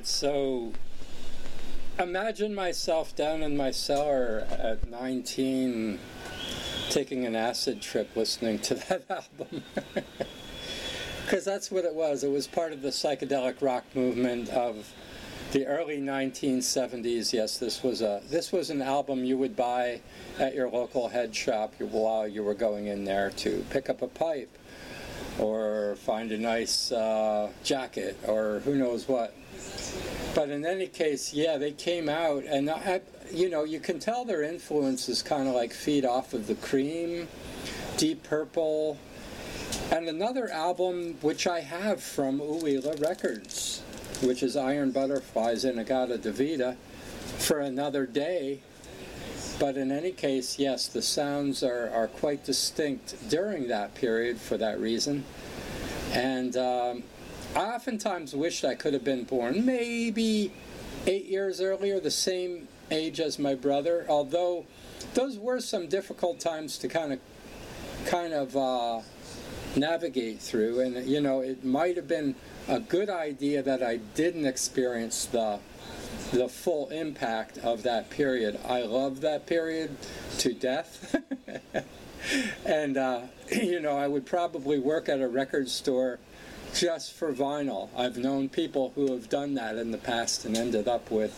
right, so imagine myself down in my cellar at 19 taking an acid trip listening to that album. Because that's what it was. It was part of the psychedelic rock movement of the early 1970s. Yes, this was an album you would buy at your local head shop while you were going in there to pick up a pipe or find a nice jacket or who knows what. But in any case, yeah, they came out, and you can tell their influence is kind of like feed off of the Cream, Deep Purple, and another album which I have from Uwila Records, which is Iron Butterflies In-A-Gadda-Da-Vida, For Another Day. But in any case, yes, the sounds are quite distinct during that period for that reason. And I oftentimes wished I could have been born maybe 8 years earlier, the same age as my brother, although those were some difficult times to kind of navigate through. And, it might have been a good idea that I didn't experience the full impact of that period. I love that period to death. And, I would probably work at a record store just for vinyl. I've known people who have done that in the past and ended up with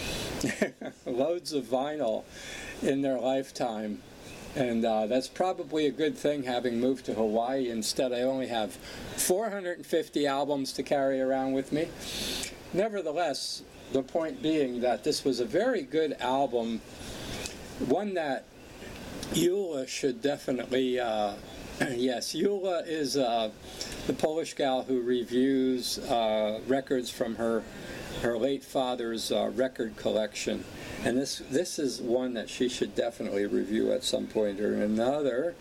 loads of vinyl in their lifetime. And that's probably a good thing, having moved to Hawaii. Instead, I only have 450 albums to carry around with me. Nevertheless, the point being that this was a very good album, one that Eula should definitely, yes, Eula is the Polish gal who reviews records from her late father's record collection. And this is one that she should definitely review at some point or another.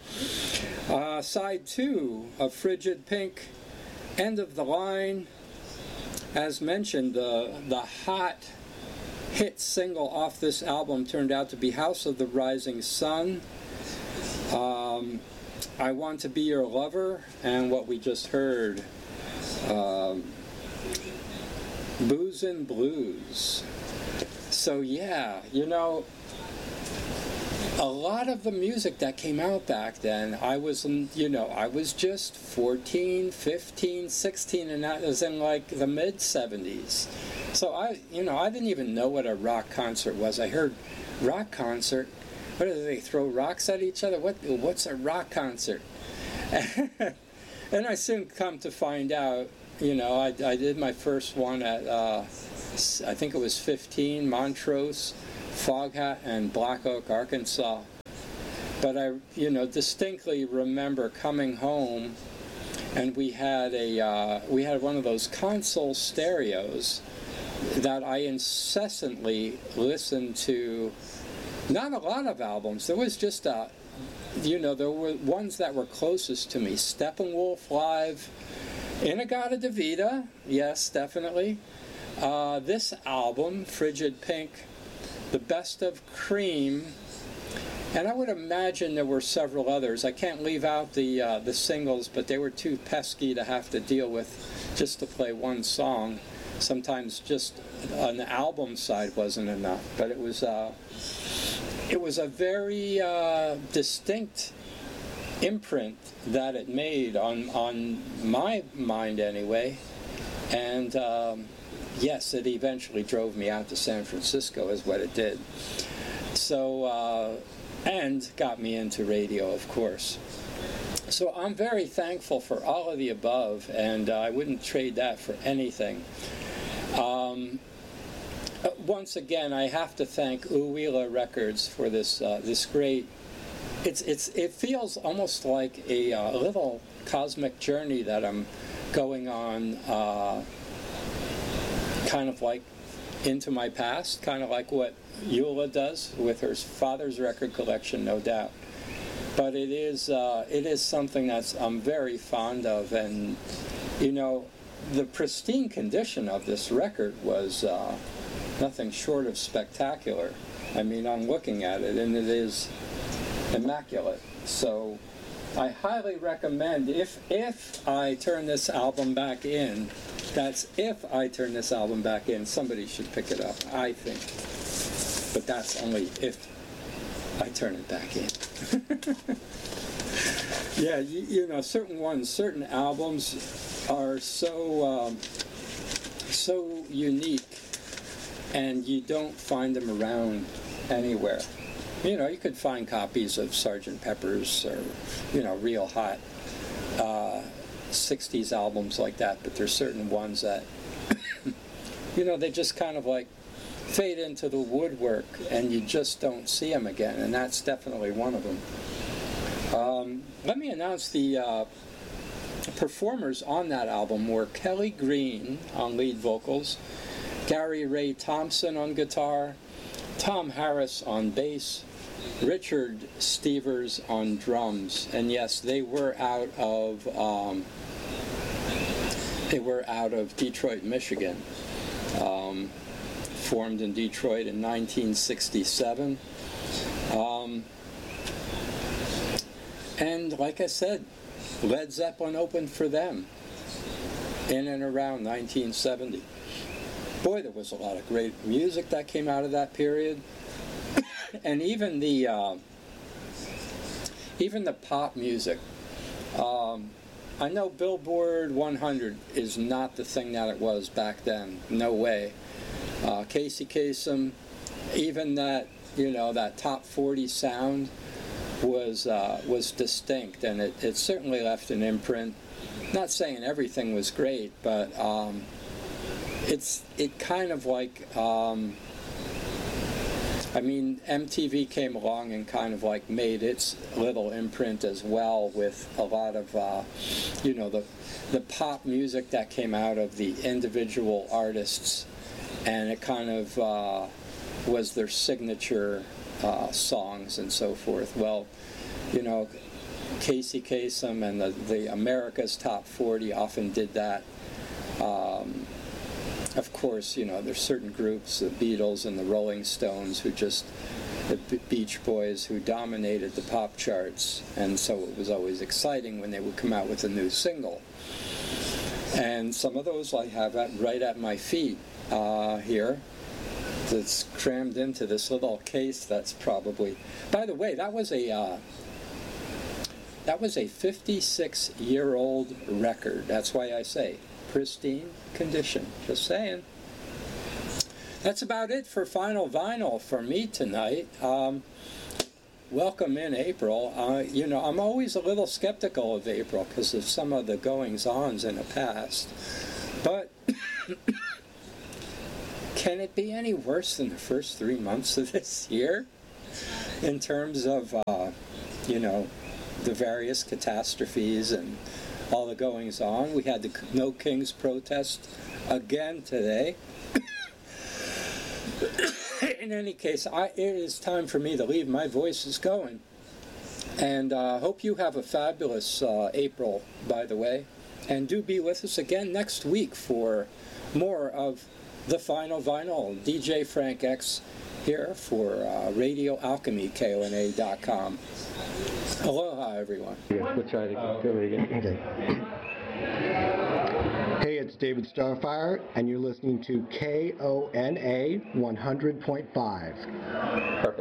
Side 2 of Frigid Pink, End of the Line. As mentioned, the hot hit single off this album turned out to be House of the Rising Sun, I Want to Be Your Lover, and what we just heard, Booze and Blues. So yeah, a lot of the music that came out back then, I was just 14, 15, 16, and that was in like the mid-70s. So I didn't even know what a rock concert was. I heard rock concert. What do they throw rocks at each other? What's a rock concert? And I soon come to find out, I did my first one at, I think it was 15, Montrose, Foghat, and Black Oak, Arkansas. But I, distinctly remember coming home, and we had one of those console stereos that I incessantly listened to. Not a lot of albums. There was just there were ones that were closest to me. Steppenwolf Live, In-A-Gadda-Da-Vida, yes, definitely. This album, Frigid Pink, The Best of Cream, and I would imagine there were several others. I can't leave out the singles, but they were too pesky to have to deal with just to play one song. Sometimes just an album side wasn't enough, but it was a very distinct imprint that it made on my mind anyway. And yes, it eventually drove me out to San Francisco is what it did. So, and got me into radio, of course. So I'm very thankful for all of the above, and I wouldn't trade that for anything. Once again, I have to thank Uwila Records for this great. It feels almost like a little cosmic journey that I'm going on, kind of like into my past, kind of like what Eula does with her father's record collection, no doubt. But it is something that I'm very fond of, and the pristine condition of this record was nothing short of spectacular. I mean, I'm looking at it, and it is immaculate. So I highly recommend, if I turn this album back in, That's if I turn this album back in. Somebody should pick it up, I think. But that's only if I turn it back in. Yeah, you know, certain albums are so unique, and you don't find them around anywhere. You know, you could find copies of Sgt. Pepper's or, you know, real hot 60s albums like that, but there's certain ones that, you know, they just kind of like fade into the woodwork and you just don't see them again, and that's definitely one of them. Let me announce the performers on that album were Kelly Green on lead vocals, Gary Ray Thompson on guitar, Tom Harris on bass, Richard Stevers on drums, and yes, they were out of Detroit, Michigan. Formed in Detroit in 1967. And like I said, Led Zeppelin opened for them in and around 1970. Boy, there was a lot of great music that came out of that period. And even the pop music. I know Billboard 100 is not the thing that it was back then. No way. Casey Kasem, even that, you know, that top 40 sound was distinct, and it certainly left an imprint. Not saying everything was great, but it kind of like, I mean, MTV came along and kind of like made its little imprint as well, with a lot of, you know, the pop music that came out of the individual artists, and it kind of was their signature songs and so forth. Well, you know, Casey Kasem and the America's Top 40 often did that. Of course, you know, there's certain groups, the Beatles and the Rolling Stones, the Beach Boys, who dominated the pop charts, and so it was always exciting when they would come out with a new single. And some of those I have right at my feet here. That's crammed into this little case. That's probably, by the way, that was a 56-year-old record. That's why I say pristine condition. Just saying. That's about it for Final Vinyl for me tonight. Welcome in April. You know, I'm always a little skeptical of April because of some of the goings-ons in the past. But can it be any worse than the first 3 months of this year in terms of, you know, the various catastrophes and all the goings-on? We had the No Kings protest again today. In any case, it is time for me to leave. My voice is going. And hope you have a fabulous April, by the way. And do be with us again next week for more of The Final Vinyl. DJ Frank X here for Radio Alchemy, KONA.com. Aloha, everyone. Yeah, we'll try to go again. Okay. Hey, it's David Starfire, and you're listening to KONA 100.5. Perfect.